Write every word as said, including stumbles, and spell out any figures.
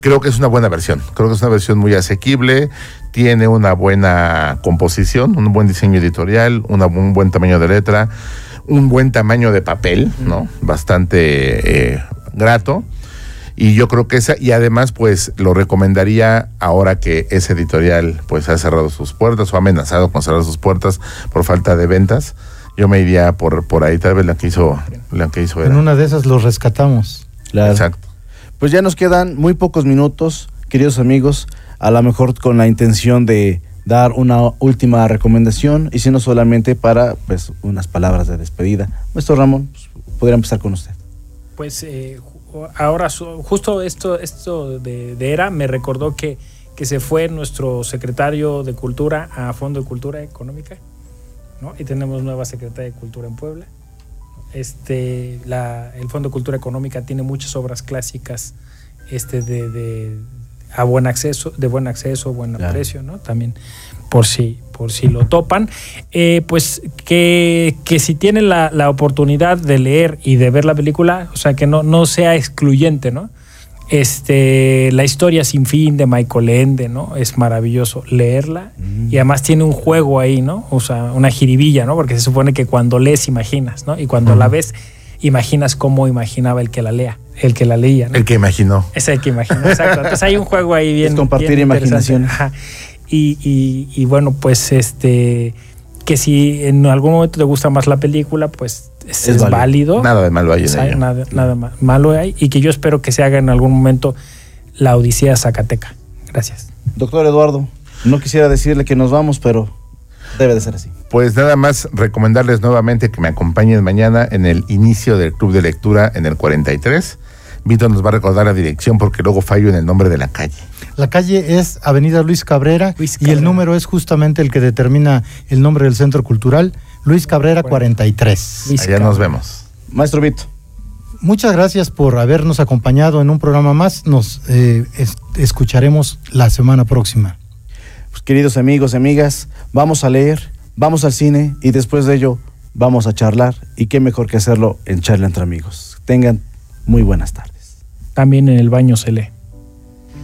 Creo que es una buena versión, creo que es una versión muy asequible, tiene una buena composición, un buen diseño editorial, una, un buen tamaño de letra, un buen tamaño de papel, ¿no? Bastante eh, grato. Y yo creo que esa, y además pues lo recomendaría ahora que ese editorial pues ha cerrado sus puertas o ha amenazado con cerrar sus puertas por falta de ventas. Yo me iría por, por ahí, tal vez la que hizo, la que hizo era. En una de esas los rescatamos. Claro. Exacto. Pues ya nos quedan muy pocos minutos, queridos amigos, a lo mejor con la intención de dar una última recomendación, y si no solamente para pues unas palabras de despedida. Maestro Ramón, pues, podría empezar con usted. Pues eh, ahora justo esto, esto de, de ERA me recordó que, que se fue nuestro secretario de Cultura a Fondo de Cultura Económica, ¿no? Y tenemos nueva secretaria de Cultura en Puebla. Este, la, el Fondo de Cultura Económica tiene muchas obras clásicas este, de, de, a buen acceso, de buen acceso, buen claro. precio, ¿no? También por si, por si lo topan. Eh, pues que, que si tienen la, la oportunidad de leer y de ver la película, o sea, que no, no sea excluyente, ¿no? Este, la historia sin fin de Michael Ende, ¿no? Es maravilloso leerla mm. y además tiene un juego ahí, ¿no? O sea, una jiribilla, ¿no? Porque se supone que cuando lees imaginas, ¿no? Y cuando mm. la ves imaginas cómo imaginaba el que la lea, el que la leía, ¿no? El que imaginó. Es el que imaginó, exacto. Entonces hay un juego ahí bien. Es compartir bien imaginación. Ajá. Y, y, y bueno, pues este, que si en algún momento te gusta más la película, pues es, es, es válido. válido. Nada de malo hay en ello. Nada, nada ma- malo hay. Y que yo espero que se haga en algún momento la Odisea Zacateca. Gracias. Doctor Eduardo, no quisiera decirle que nos vamos, pero debe de ser así. Pues nada más recomendarles nuevamente que me acompañen mañana en el inicio del Club de Lectura en el cuarenta y tres. Vito nos va a recordar la dirección porque luego fallo en el nombre de la calle. La calle es Avenida Luis Cabrera, Luis y Cabrera. el número es justamente el que determina el nombre del Centro Cultural, Luis Cabrera cuarenta y tres. Luis Allá Cabrera. nos vemos. Maestro Vito. Muchas gracias por habernos acompañado en un programa más. Nos eh, es, escucharemos la semana próxima. Pues, queridos amigos y amigas, vamos a leer, vamos al cine y después de ello vamos a charlar, y qué mejor que hacerlo en Charla entre Amigos. Tengan muy buenas tardes. También en el baño se lee.